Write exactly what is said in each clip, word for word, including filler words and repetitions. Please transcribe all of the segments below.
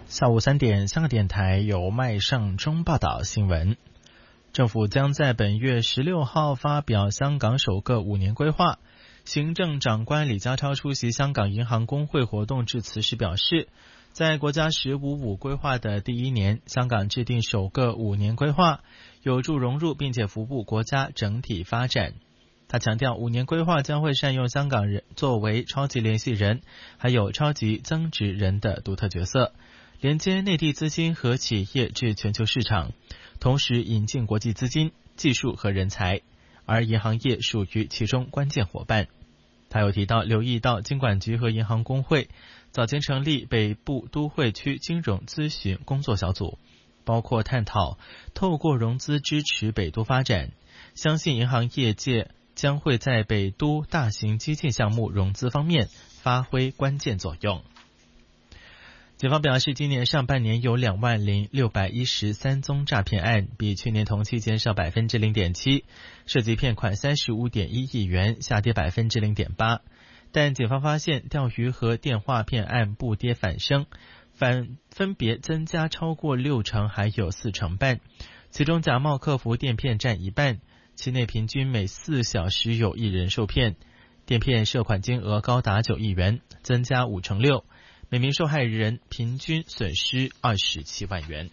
下午三点，香港电台由麦尚中报道新闻。政府将在本月十六号发表香港首个五年规划。行政长官李家超出席香港银行工会活动致辞时表示，在国家十五五规划的第一年，香港制定首个五年规划，有助融入并且服务国家整体发展。他强调，五年规划将会善用香港人作为超级联系人，还有超级增值人的独特角色，连接内地资金和企业至全球市场，同时引进国际资金、技术和人才，而银行业属于其中关键伙伴。他又提到，留意到金管局和银行工会早前成立北部都会区金融咨询工作小组，包括探讨透过融资支持北都发展，相信银行业界将会在北都大型基建项目融资方面发挥关键作用。警方表示，今年上半年有两万零六百一十三宗诈骗案，比去年同期减少百分之零点七，涉及骗款三十五点一亿元，下跌百分之零点八。但警方发现，钓鱼和电话骗案不跌反升，反分别增加超过六成，还有四成半。其中假冒客服电骗占一半，期内平均每四小时有一人受骗，电骗涉款金额高达九亿元，增加五成六。每名受害人平均损失二十七万元。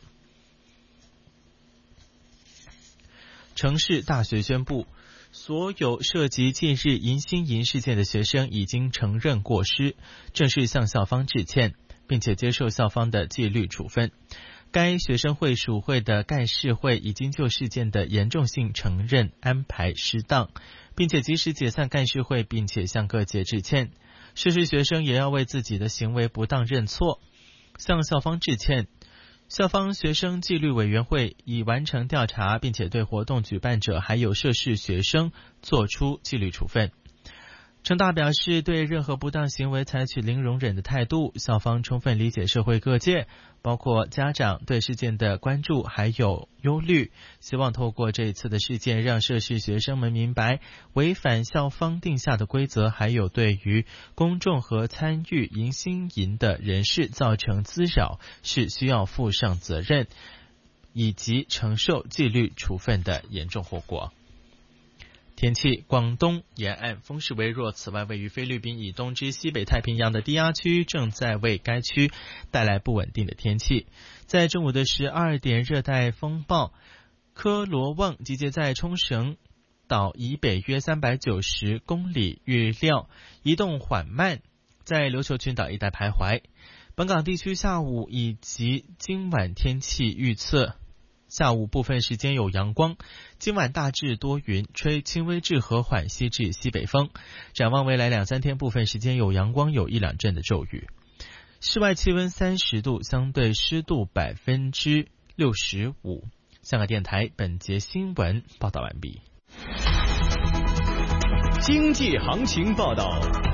城市大学宣布，所有涉及近日迎新营事件的学生已经承认过失，正式向校方致歉，并且接受校方的纪律处分。该学生会属会的干事会已经就事件的严重性承认安排失当，并且及时解散干事会，并且向各界致歉。涉事学生也要为自己的行为不当认错，向校方致歉。校方学生纪律委员会已完成调查，并且对活动举办者还有涉事学生作出纪律处分。成大表示，对任何不当行为采取零容忍的态度，校方充分理解社会各界，包括家长对事件的关注还有忧虑，希望透过这一次的事件，让涉事学生们明白，违反校方定下的规则，还有对于公众和参与迎新营的人士造成滋扰，是需要负上责任，以及承受纪律处分的严重后果。天气，广东沿岸风势微弱，此外位于菲律宾以东之西北太平洋的低压区正在为该区带来不稳定的天气。在中午的十二点，热带风暴科罗旺集结在冲绳岛以北约三百九十公里，预料移动缓慢，在琉球群岛一带徘徊。本港地区下午以及今晚天气预测，下午部分时间有阳光，今晚大致多云，吹轻微至和缓西至西北风。展望未来两三天，部分时间有阳光，有一两阵的骤雨。室外气温三十度，相对湿度百分之六十五。香港电台本节新闻报道完毕。 经济行情报道。